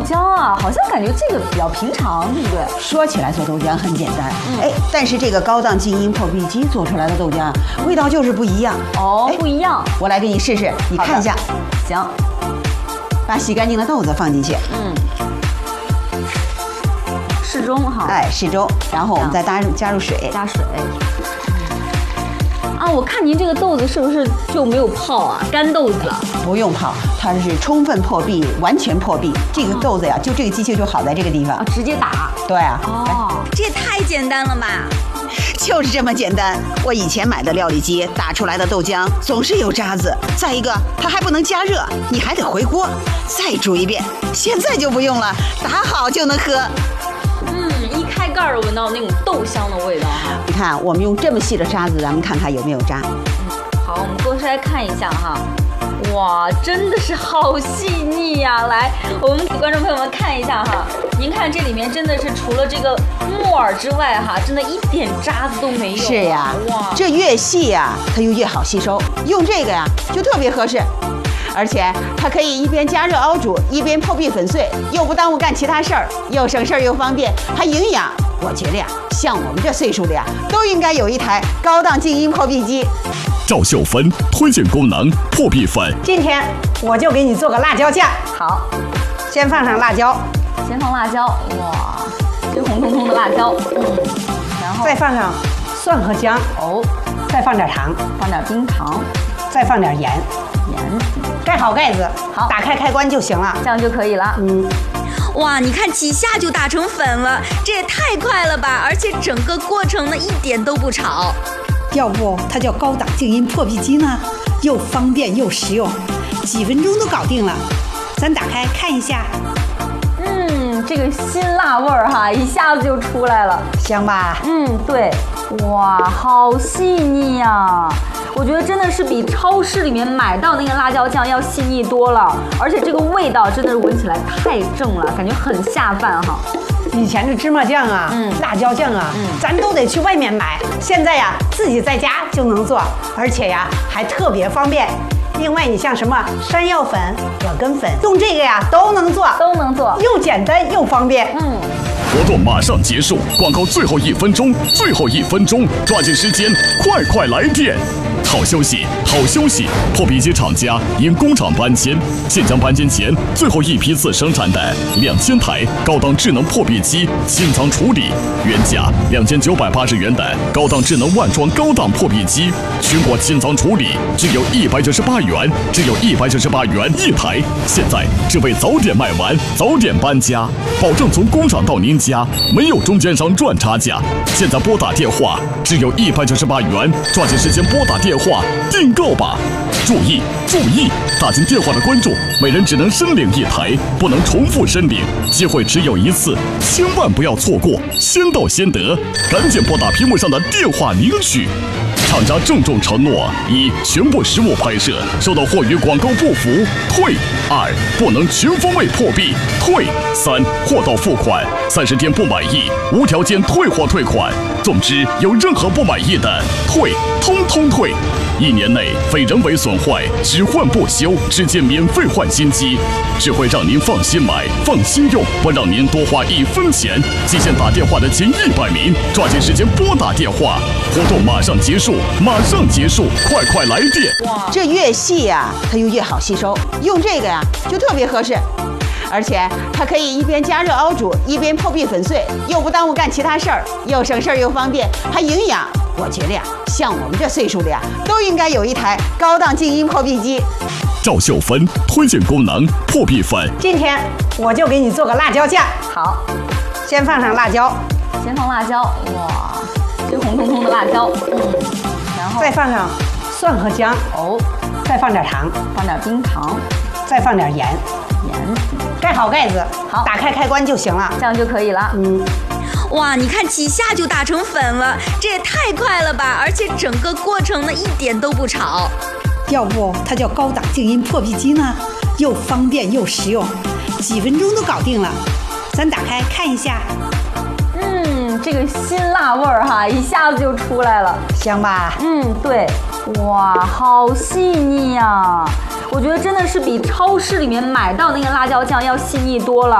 豆浆啊，好像感觉这个比较平常，对不对？ 说起来做豆浆很简单，但是这个高档静音破壁机做出来的豆浆，味道就是不一样。 哦，不一样。 我来给你试试，你看一下。 行。 把洗干净的豆子放进去。 适中哈。 适中。然后我们再加入水。 加水。啊，我看您这个豆子是不是就没有泡啊？干豆子了？ 不用泡，它是充分破壁，完全破壁。这个豆子呀，就这个机器就好在这个地方。 直接打。 对啊。 哦， 这也太简单了吧！ 就是这么简单。我以前买的料理机打出来的豆浆总是有渣子，再一个它还不能加热，你还得回锅再煮一遍。现在就不用了，打好就能喝。 一开盖儿闻到那种豆香的味道哈。 你看，我们用这么细的渣子，咱们看看有没有渣。 好，我们过筛看一下哈。哇，真的是好细腻呀！来，我们给观众朋友们看一下哈。您看这里面真的是除了这个木耳之外哈，真的一点渣子都没有。 是呀， 哇， 这越细呀，它就越好吸收。用这个呀，就特别合适。而且它可以一边加热熬煮，一边破壁粉碎，又不耽误干其他事儿，又省事儿又方便，还营养。我觉得呀，像我们这岁数的呀，都应该有一台高档静音破壁机。 赵秀芬推荐功能破壁粉。 今天我就给你做个辣椒酱。 好， 先放上辣椒。 先放辣椒，哇，这红彤彤的辣椒。然后再放上蒜和姜。再放点糖， 放点冰糖， 再放点盐。盖好盖子， 好， 打开开关就行了， 这样就可以了。 哇，你看几下就打成粉了，这也太快了吧！而且整个过程呢一点都不吵。 要不它叫高档静音破壁机呢？又方便又实用，几分钟都搞定了。咱打开看一下。 这个辛辣味儿哈，一下子就出来了， 香吧？ 对，哇，好细腻呀！我觉得真的是比超市里面买到那个辣椒酱要细腻多了，而且这个味道真的是闻起来太正了，感觉很下饭哈。 以前的芝麻酱啊，辣椒酱啊，咱都得去外面买，现在呀自己在家就能做，而且呀还特别方便。另外，你像什么山药粉、葛根粉，用这个呀都能做，又简单又方便。 活动马上结束，广告最后1分钟，抓紧时间，快来电！好消息，破壁机厂家因工厂搬迁，现将搬迁前最后一批次生产的2000台高档智能破壁机清仓处理，原价2980元的高档智能万装高档破壁机，全国清仓处理只有198元，一台。现在只为早点卖完，早点搬家，保证从工厂到您家没有中间商赚差价。现在拨打电话只有198元，抓紧时间拨打电话订购吧。注意，打进电话的观众每人只能申领1台，不能重复申领，机会只有1次，千万不要错过，先到先得，赶紧拨打屏幕上的电话领取。厂家郑重承诺：一、全部实物拍摄，收到货与广告不符退；2、不能全方位破壁退；3、货到付款，30天不满意无条件退货退款。总之，有任何不满意的退，通通退。1年内非人为损坏，只换不修，直接免费换新机，只会让您放心买、放心用，不让您多花1分钱。极限打电话的前100名，抓紧时间拨打电话，活动马上结束，快来电！ 这越细呀，它就越好吸收，用这个呀就特别合适。而且它可以一边加热熬煮，一边破壁粉碎，又不耽误干其他事儿，又省事儿又方便，还营养。我觉得呀，像我们这岁数的呀，都应该有一台高档静音破壁机。 赵秀芬推荐功能破壁粉。 今天我就给你做个辣椒酱。 好， 先放上辣椒， 哇，这红彤彤的辣椒。然后再放上蒜和姜。再放点糖， 放点冰糖， 再放点盐。盖好盖子， 好， 打开开关就行了， 这样就可以了。 哇，你看几下就打成粉了，这也太快了吧！而且整个过程呢一点都不吵。 要不它叫高档静音破壁机呢？又方便又实用，几分钟都搞定了。咱打开看一下。 这个辛辣味儿哈，一下子就出来了， 香吧？ 对，哇，好细腻呀！我觉得真的是比超市里面买到那个辣椒酱要细腻多了。